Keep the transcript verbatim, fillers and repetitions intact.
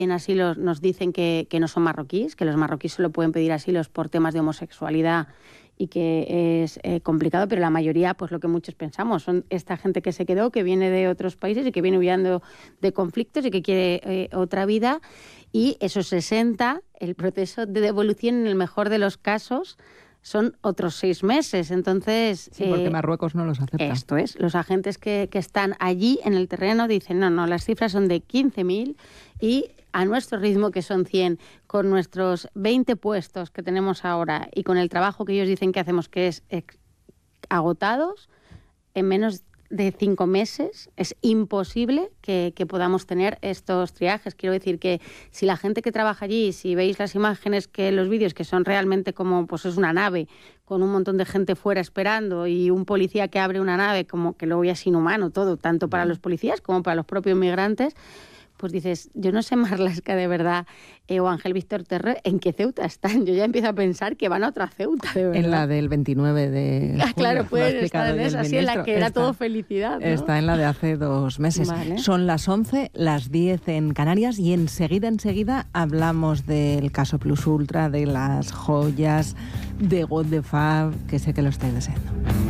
en asilo nos dicen que, que no son marroquíes, que los marroquíes solo pueden pedir asilos por temas de homosexualidad y que es eh, complicado, pero la mayoría, pues lo que muchos pensamos, son esta gente que se quedó, que viene de otros países y que viene huyendo de conflictos y que quiere eh, otra vida. Y esos sesenta, el proceso de devolución en el mejor de los casos son otros seis meses. Entonces, sí, porque eh, Marruecos no los acepta. Esto es, los agentes que, que están allí en el terreno dicen, no, no, las cifras son de quince mil y a nuestro ritmo, que son cien, con nuestros veinte puestos que tenemos ahora y con el trabajo que ellos dicen que hacemos, que es ex- agotados, en menos de cinco meses es imposible que, que podamos tener estos triajes. Quiero decir que si la gente que trabaja allí, si veis las imágenes, que los vídeos, que son realmente como, pues es una nave con un montón de gente fuera esperando y un policía que abre una nave, como que luego ya es inhumano todo, tanto para los policías como para los propios migrantes, pues dices, yo no sé, Marlaska, de verdad, eh, o Ángel Víctor Terre, ¿en qué Ceuta están? Yo ya empiezo a pensar que van a otra Ceuta, de verdad. En la del veintinueve de junio. Ah, claro, pueden estar en esa, sí, en la que era está, todo felicidad, ¿no? Está en la de hace dos meses. Vale. Son las once, las diez en Canarias, y enseguida, enseguida hablamos del caso Plus Ultra, de las joyas, de God the Fab, que sé que lo estáis deseando.